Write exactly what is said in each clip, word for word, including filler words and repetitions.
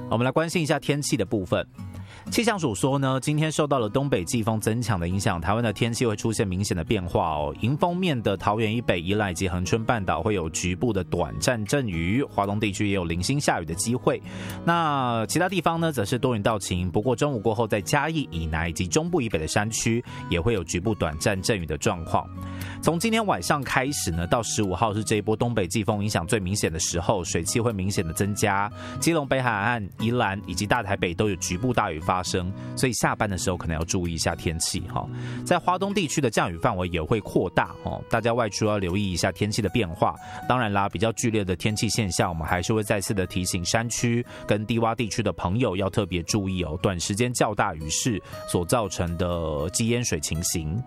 我们来关心一下天气的部分。气象署说呢，今天受到了东北季风增强的影响，台湾的天气会出现明显的变化哦。迎风面的桃园以北、宜兰以及恒春半岛会有局部的短暂阵雨，华东地区也有零星下雨的机会。那其他地方呢，则是多云到晴。不过中午过后，在嘉义以南以及中部以北的山区，也会有局部短暂阵雨的状况。从今天晚上开始呢，到十五号是这一波东北季风影响最明显的时候，水汽会明显的增加。基隆北海岸、宜兰以及大台北都有局部大雨发生，所以下班的时候可能要注意一下天气哈。在花东地区的降雨范围也会扩大哦，大家外出要留意一下天气的变化。当然啦，比较剧烈的天气现象，我们还是会再次的提醒山区跟低洼地区的朋友要特别注意哦，短时间较大雨势所造成的积淹水情形。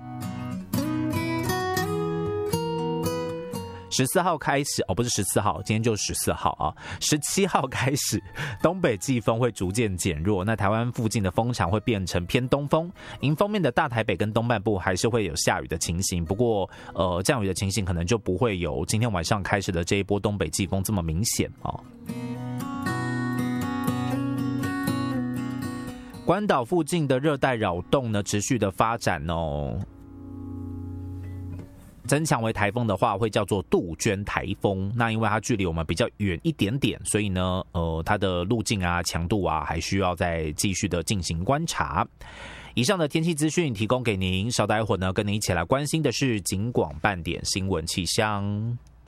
十四号开始哦，不是十四号，今天就十四号啊。十七号开始，东北季风会逐渐减弱，那台湾附近的风场会变成偏东风。迎风面的大台北跟东半部还是会有下雨的情形，不过呃，降雨的情形可能就不会有今天晚上开始的这一波东北季风这么明显哦。关岛附近的热带扰动呢，持续的发展哦。增强为台风的话，会叫做杜鹃台风。那因为它距离我们比较远一点点，所以呢，呃，它的路径啊、强度啊，还需要再继续的进行观察。以上的天气资讯提供给您，稍待一会儿呢，跟您一起来关心的是警广半点新闻气象。